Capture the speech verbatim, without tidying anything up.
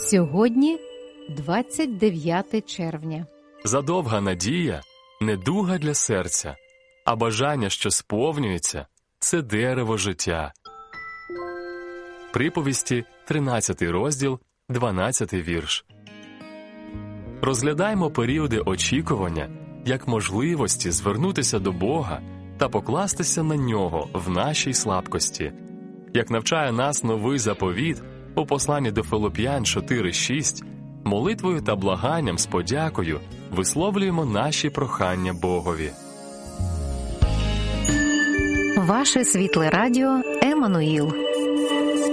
Сьогодні двадцять дев'яте червня. Задовга надія – недуга для серця, а бажання, що сповнюється – це дерево життя. Приповісті, тринадцятий розділ, дванадцятий вірш. Розглядаймо періоди очікування як можливості звернутися до Бога та покластися на Нього в нашій слабкості. Як навчає нас новий заповіт у посланні до Филип'ян чотири шість, молитвою та благанням з подякою висловлюємо наші прохання Богові. Ваше світле радіо Еммануїл.